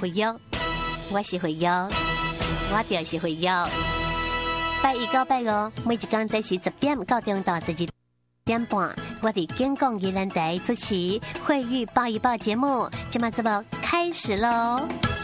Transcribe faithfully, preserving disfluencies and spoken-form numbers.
会友，我是会友，我就是会友。拜一到拜五，每一天早时十点到中到十二点半，我哋健康宜兰台主持会语报一报节目，今晚节目开始喽。